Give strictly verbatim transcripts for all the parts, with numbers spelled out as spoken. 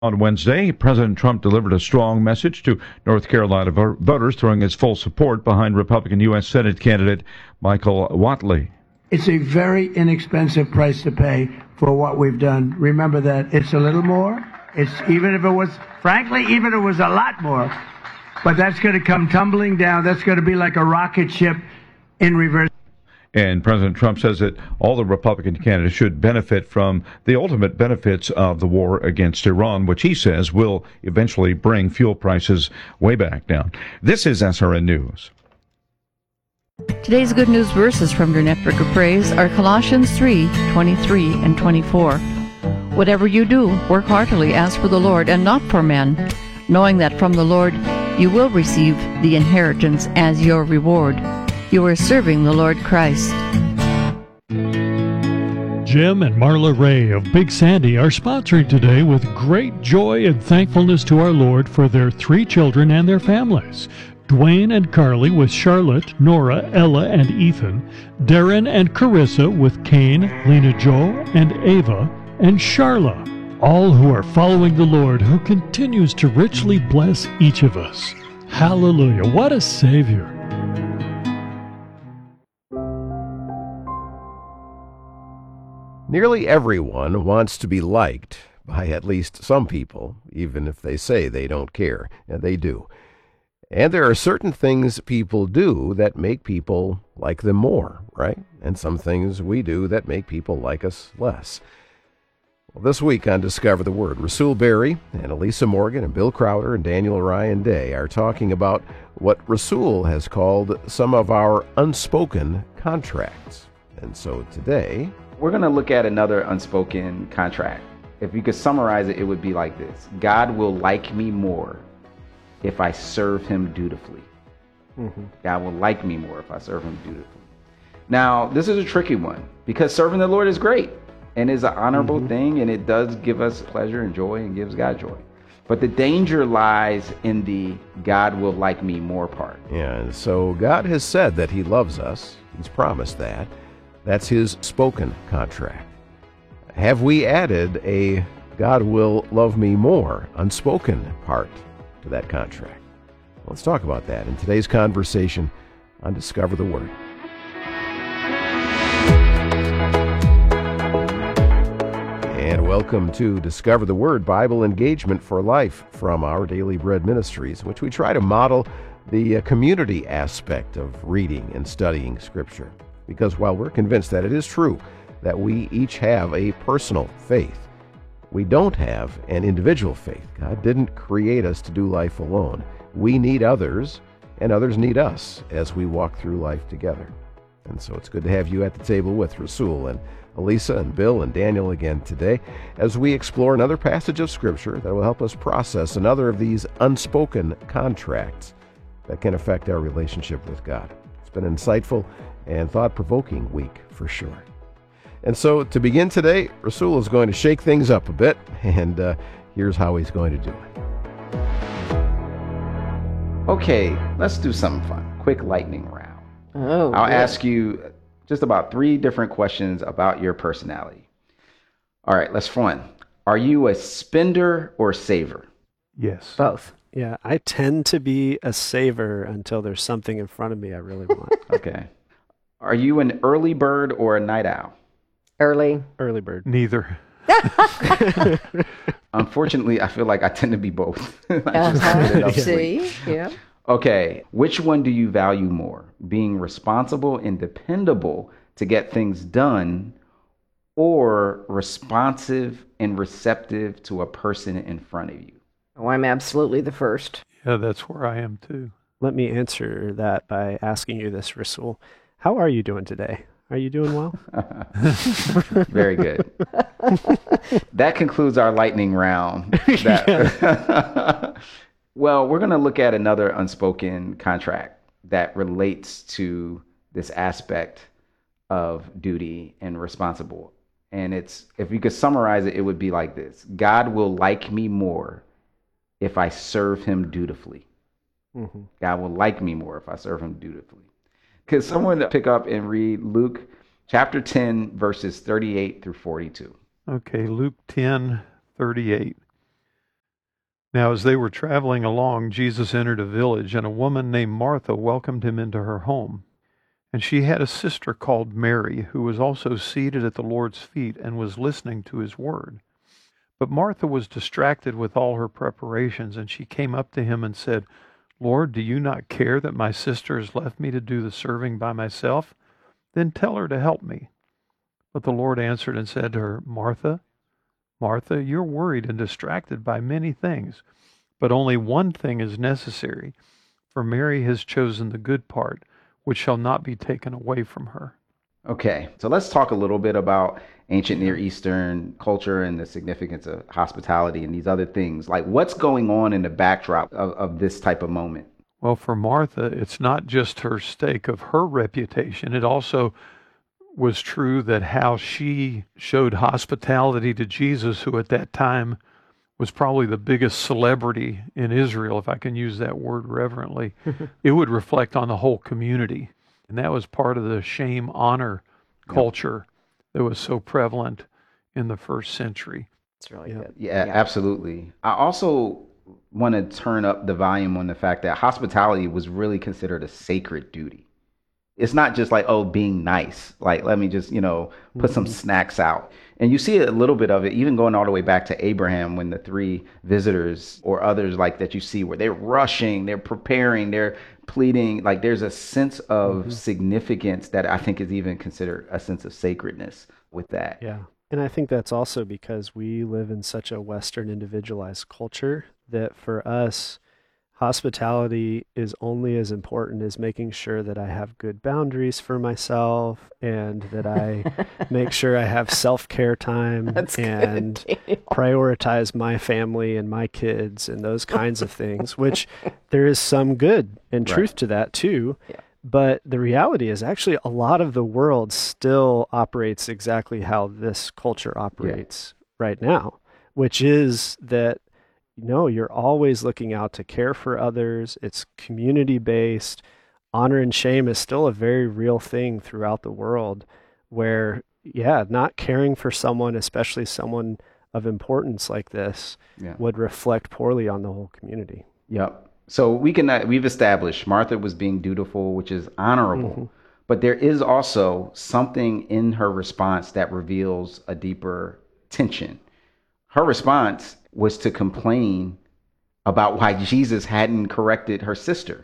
On Wednesday, President Trump delivered a strong message to North Carolina voters, throwing his full support behind Republican U S Senate candidate Michael Whatley. It's a very inexpensive price to pay for what we've done. Remember that it's a little more. It's even if it was, frankly, even if it was a lot more. But that's going to come tumbling down. That's going to be like a rocket ship in reverse. And President Trump says that all the Republican candidates should benefit from the ultimate benefits of the war against Iran, which he says will eventually bring fuel prices way back down. This is S R N News. Today's good news verses from your network of praise are Colossians three, twenty-three and twenty-four. Whatever you do, work heartily as for the Lord and not for men, knowing that from the Lord you will receive the inheritance as your reward. You are serving the Lord Christ. Jim and Marla Ray of Big Sandy are sponsoring today with great joy and thankfulness to our Lord for their three children and their families. Dwayne and Carly with Charlotte, Nora, Ella, and Ethan. Darren and Carissa with Kane, Lena Jo, and Ava, and Charla. All who are following the Lord, who continues to richly bless each of us. Hallelujah. What a Savior. Nearly everyone wants to be liked by at least some people, even if they say they don't care, and they do. And there are certain things people do that make people like them more, right? And some things we do that make people like us less. Well, this week on Discover the Word, Rasul Berry and Elisa Morgan and Bill Crowder and Daniel Ryan Day are talking about what Rasul has called some of our unspoken contracts. And so today, we're going to look at another unspoken contract. If you could summarize it, it would be like this. God will like me more if I serve him dutifully. Mm-hmm. God will like me more if I serve him dutifully. Now, this is a tricky one because serving the Lord is great and is an honorable mm-hmm. thing, and it does give us pleasure and joy and gives God joy. But the danger lies in the God will like me more part. Yeah, and so God has said that he loves us. He's promised that. That's his spoken contract. Have we added a God will love me more unspoken part to that contract? Let's talk about that in today's conversation on Discover the Word. And welcome to Discover the Word, Bible Engagement for Life from Our Daily Bread Ministries, in which we try to model the uh, community aspect of reading and studying Scripture. Because while we're convinced that it is true that we each have a personal faith, we don't have an individual faith. God didn't create us to do life alone. We need others, and others need us as we walk through life together. And so it's good to have you at the table with Rasul and Elisa and Bill and Daniel again today as we explore another passage of Scripture that will help us process another of these unspoken contracts that can affect our relationship with God. It's been an insightful and thought-provoking week for sure. And so to begin today, Rasul is going to shake things up a bit, and uh, here's how he's going to do it. Okay, let's do something fun. Quick lightning round. Oh, I'll good. ask you just about three different questions about your personality. All right, let's fun. Are you a spender or saver? Yes. Both. Yeah, I tend to be a saver until there's something in front of me I really want. Okay. Are you an early bird or a night owl? Early. Early bird. Neither. Unfortunately, I feel like I tend to be both. I just Uh-huh. ended up See? late. Yeah. Okay, which one do you value more? Being responsible and dependable to get things done, or responsive and receptive to a person in front of you? Oh, I'm absolutely the first. Yeah, that's where I am too. Let me answer that by asking you this, Rasul. How are you doing today? Are you doing well? Very good. That concludes our lightning round. That, well, we're going to look at another unspoken contract that relates to this aspect of duty and responsible. And it's, if you could summarize it, it would be like this. God will like me more if I serve him dutifully. Mm-hmm. God will like me more if I serve him dutifully. Could someone pick up and read Luke chapter ten, verses thirty-eight through forty-two? Okay, Luke ten, thirty-eight. Now, as they were traveling along, Jesus entered a village, and a woman named Martha welcomed him into her home. And she had a sister called Mary, who was also seated at the Lord's feet and was listening to his word. But Martha was distracted with all her preparations, and she came up to him and said, "Lord, do you not care that my sister has left me to do the serving by myself? Then tell her to help me." But the Lord answered and said to her, "Martha, Martha, you're worried and distracted by many things, but only one thing is necessary. For Mary has chosen the good part, which shall not be taken away from her." Okay, so let's talk a little bit about ancient Near Eastern culture and the significance of hospitality and these other things. Like, what's going on in the backdrop of, of this type of moment? Well, for Martha, it's not just her stake of her reputation. It also was true that how she showed hospitality to Jesus, who at that time was probably the biggest celebrity in Israel, if I can use that word reverently, it would reflect on the whole community. And that was part of the shame honor culture that was so prevalent in the first century. It's really Yeah. good. Yeah, absolutely. I also want to turn up the volume on the fact that hospitality was really considered a sacred duty. It's not just like, oh, being nice. Like, let me just, you know, put some snacks out. And you see a little bit of it, even going all the way back to Abraham, when the three visitors or others like that you see where they're rushing, they're preparing, they're pleading. Like, there's a sense of Mm-hmm. significance that I think is even considered a sense of sacredness with that. Yeah. And I think that's also because we live in such a Western individualized culture that for us, hospitality is only as important as making sure that I have good boundaries for myself and that I make sure I have self-care time That's good, and Daniel. prioritize my family and my kids and those kinds of things, which there is some good and Right. truth to that too. Yeah. But the reality is actually a lot of the world still operates exactly how this culture operates right now, which is that no, you're always looking out to care for others. It's community based. Honor and shame is still a very real thing throughout the world where, yeah, not caring for someone, especially someone of importance like this, Yeah. would reflect poorly on the whole community. Yep. So we can uh, we've established Martha was being dutiful, which is honorable. Mhm. But there is also something in her response that reveals a deeper tension. Her response was to complain about why Jesus hadn't corrected her sister.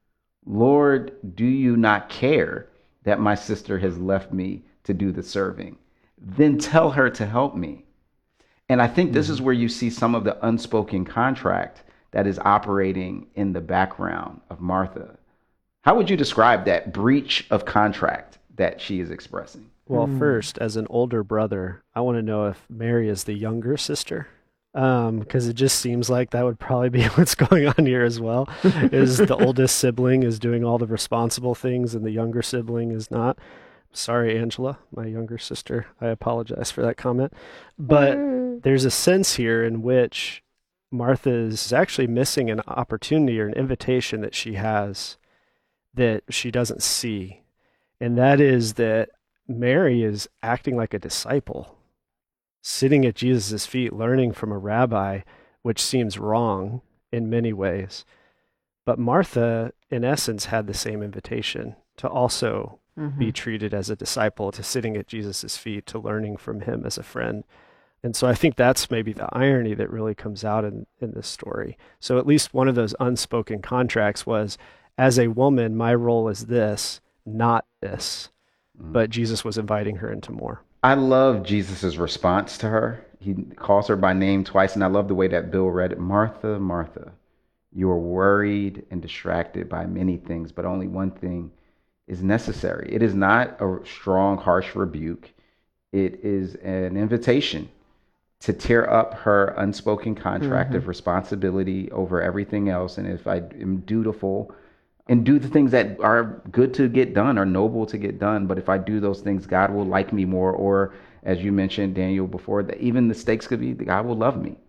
"Lord, do you not care that my sister has left me to do the serving? Then tell her to help me." And I think this is where you see some of the unspoken contract that is operating in the background of Martha. How would you describe that breach of contract that she is expressing? Well, first, as an older brother, I want to know if Mary is the younger sister. Um, because it just seems like that would probably be what's going on here as well, is the oldest sibling is doing all the responsible things and the younger sibling is not. Sorry, Angela, my younger sister. I apologize for that comment. But there's a sense here in which Martha is actually missing an opportunity or an invitation that she has that she doesn't see. And that is that Mary is acting like a disciple, sitting at Jesus' feet, learning from a rabbi, which seems wrong in many ways. But Martha, in essence, had the same invitation to also Mhm. be treated as a disciple, to sitting at Jesus' feet, to learning from him as a friend. And so I think that's maybe the irony that really comes out in, in this story. So at least one of those unspoken contracts was, as a woman, my role is this, not this. But Jesus was inviting her into more. I love Jesus's response to her. He calls her by name twice, and I love the way that Bill read it. "Martha, Martha, you are worried and distracted by many things, but only one thing is necessary." It is not a strong, harsh rebuke. It is an invitation to tear up her unspoken contract of responsibility over everything else. And if I am dutiful and do the things that are good to get done, are noble to get done, but if I do those things, God will like me more. Or as you mentioned, Daniel, before, that even the stakes could be that God will love me.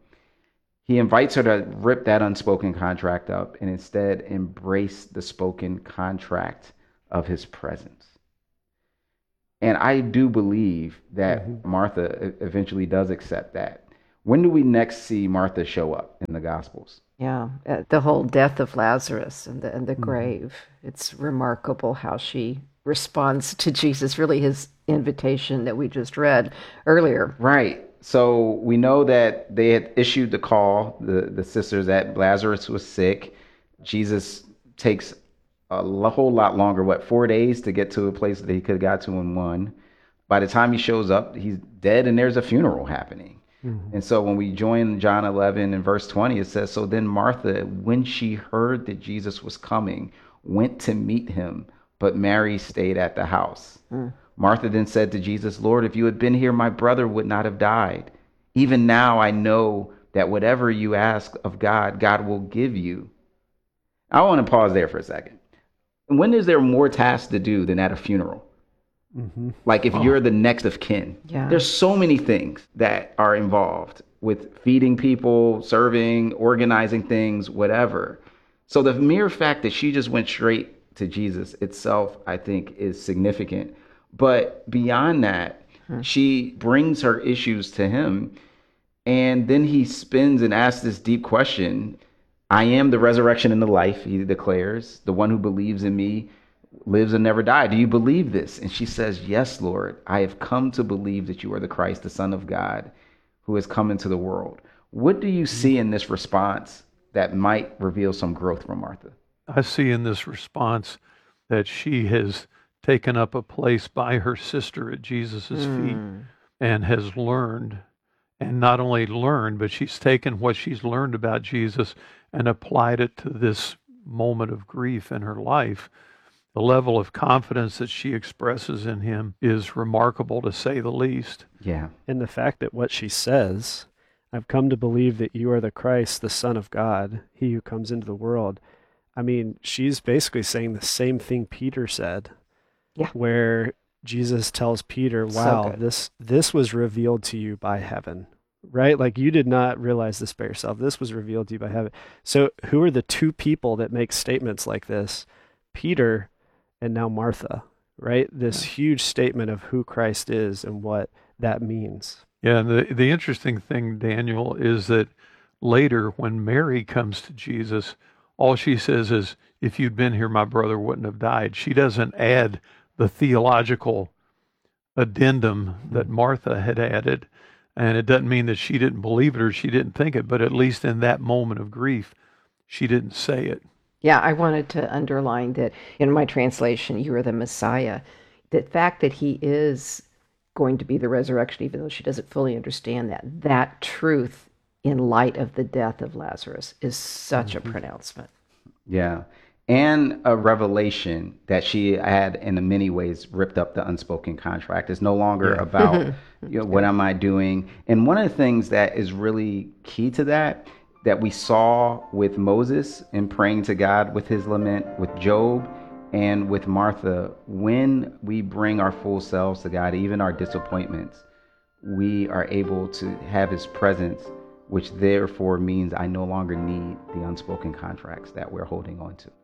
He invites her to rip that unspoken contract up and instead embrace the spoken contract of his presence. And I do believe that Martha eventually does accept that. When do we next see Martha show up in the Gospels? Yeah, uh, the whole death of Lazarus and the, and the Mm-hmm. grave. It's remarkable how she responds to Jesus, really his invitation that we just read earlier. Right. So we know that they had issued the call, the, the sisters, that Lazarus was sick. Jesus takes a lo- whole lot longer, what, four days to get to a place that he could have got to in one. By the time he shows up, he's dead and there's a funeral happening. Mm-hmm. And so when we join John eleven and verse twenty, it says, so then Martha, when she heard that Jesus was coming, went to meet him, but Mary stayed at the house. Mm. Martha then said to Jesus, Lord, if you had been here, my brother would not have died. Even now I know that whatever you ask of God, God will give you. I want to pause there for a second. When is there more tasks to do than at a funeral? Mm-hmm. Like if oh. you're the next of kin, yeah. There's so many things that are involved with feeding people, serving, organizing things, whatever. So the mere fact that she just went straight to Jesus itself, I think, is significant. But beyond that, hmm. she brings her issues to him. And then he spins and asks this deep question. I am the resurrection and the life, he declares. The one who believes in me lives and never die. Do you believe this? And she says, yes, Lord, I have come to believe that you are the Christ, the Son of God, who has come into the world. What do you see in this response that might reveal some growth from Martha? I see in this response that she has taken up a place by her sister at Jesus's mm. feet and has learned, and not only learned, but she's taken what she's learned about Jesus and applied it to this moment of grief in her life. The level of confidence that she expresses in him is remarkable, to say the least. Yeah. And the fact that what she says, I've come to believe that you are the Christ, the Son of God, he who comes into the world. I mean, she's basically saying the same thing Peter said. Yeah. Where Jesus tells Peter, wow, so this this was revealed to you by heaven, right? Like you did not realize this by yourself. This was revealed to you by heaven. So who are the two people that make statements like this? Peter and now Martha, right? This yeah. huge statement of who Christ is and what that means. Yeah, and the, the interesting thing, Daniel, is that later when Mary comes to Jesus, all she says is, if you'd been here, my brother wouldn't have died. She doesn't add the theological addendum that Martha had added. And it doesn't mean that she didn't believe it or she didn't think it, but at least in that moment of grief, she didn't say it. Yeah, I wanted to underline that in my translation, you are the Messiah. The fact that he is going to be the resurrection, even though she doesn't fully understand that, that truth in light of the death of Lazarus is such mm-hmm. a pronouncement. Yeah. And a revelation that she had in many ways ripped up the unspoken contract. It's no longer yeah. about, you know, what am I doing? And one of the things that is really key to that, that we saw with Moses in praying to God with his lament, with Job, and with Martha, when we bring our full selves to God, even our disappointments, we are able to have his presence, which therefore means I no longer need the unspoken contracts that we're holding on to.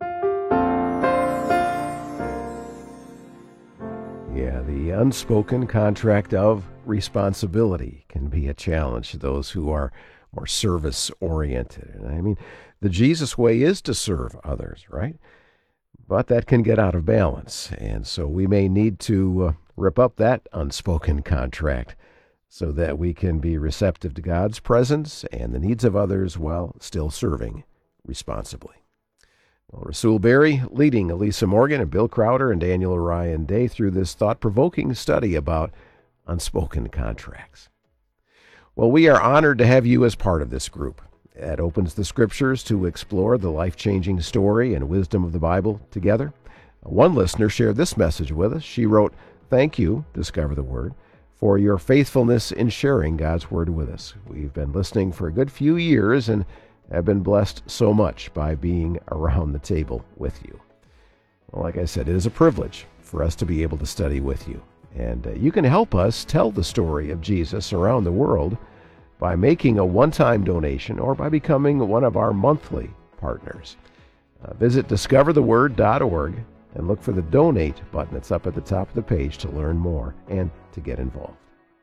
Yeah, the unspoken contract of responsibility can be a challenge to those who are more service-oriented. And I mean, the Jesus way is to serve others, right? But that can get out of balance. And so we may need to uh, rip up that unspoken contract so that we can be receptive to God's presence and the needs of others while still serving responsibly. Well, Rasul Berry leading Elisa Morgan and Bill Crowder and Daniel Orion Day through this thought-provoking study about unspoken contracts. Well, we are honored to have you as part of this group. That opens the scriptures to explore the life-changing story and wisdom of the Bible together. One listener shared this message with us. She wrote, "Thank you, Discover the Word, for your faithfulness in sharing God's Word with us. We've been listening for a good few years and have been blessed so much by being around the table with you." Well, like I said, it is a privilege for us to be able to study with you. And uh, you can help us tell the story of Jesus around the world by making a one-time donation or by becoming one of our monthly partners. Uh, visit discover the word dot org and look for the Donate button that's up at the top of the page to learn more and to get involved.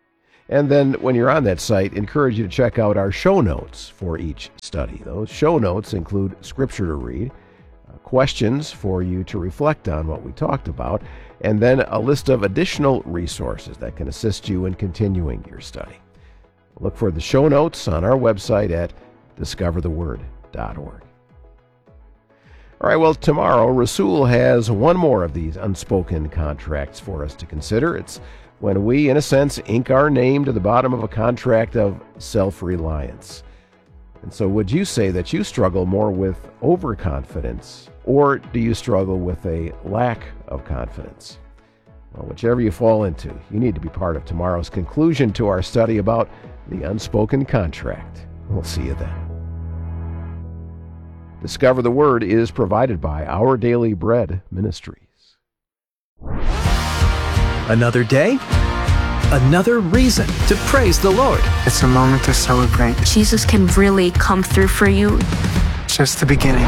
And then when you're on that site, encourage you to check out our show notes for each study. Those show notes include scripture to read, uh, questions for you to reflect on what we talked about, and then a list of additional resources that can assist you in continuing your study. Look for the show notes on our website at discover the word dot org. All right, well, tomorrow, Rasul has one more of these unspoken contracts for us to consider. It's when we, in a sense, ink our name to the bottom of a contract of self-reliance. And so would you say that you struggle more with overconfidence, or do you struggle with a lack of confidence? Well, whichever you fall into, you need to be part of tomorrow's conclusion to our study about the unspoken contract. We'll see you then. Discover the Word is provided by Our Daily Bread Ministries. Another day, another reason to praise the Lord. It's a moment to celebrate. Jesus can really come through for you. Just the beginning.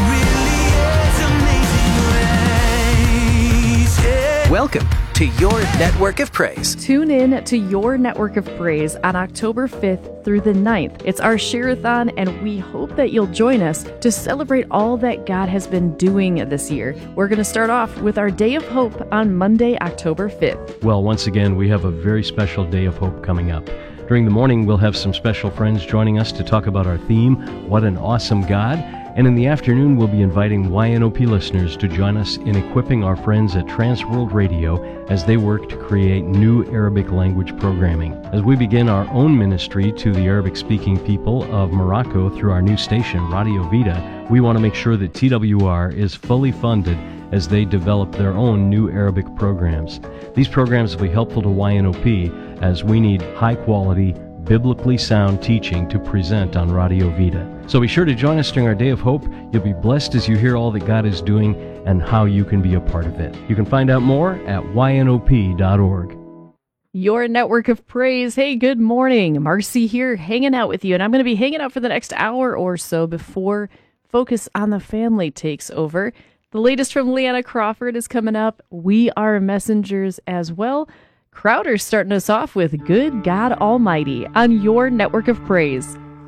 Welcome to your network of praise. Tune in to your network of praise on October fifth through the ninth. It's our Share-a-thon, and we hope that you'll join us to celebrate all that God has been doing this year. We're going to start off with our Day of Hope on Monday, October fifth. Well, once again, we have a very special Day of Hope coming up. During the morning, we'll have some special friends joining us to talk about our theme, What an Awesome God. And in the afternoon, we'll be inviting Y N O P listeners to join us in equipping our friends at Transworld Radio as they work to create new Arabic language programming. As we begin our own ministry to the Arabic-speaking people of Morocco through our new station, Radio Vida, we want to make sure that T W R is fully funded as they develop their own new Arabic programs. These programs will be helpful to Y N O P as we need high-quality, biblically sound teaching to present on Radio Vida. So be sure to join us during our Day of Hope. You'll be blessed as you hear all that God is doing and how you can be a part of it. You can find out more at Y N O P dot org. Your network of praise. Hey, good morning. Marcy here, hanging out with you. And I'm going to be hanging out for the next hour or so before Focus on the Family takes over. The latest from Leanna Crawford is coming up. We are messengers as well. Crowder's starting us off with Good God Almighty on your network of praise.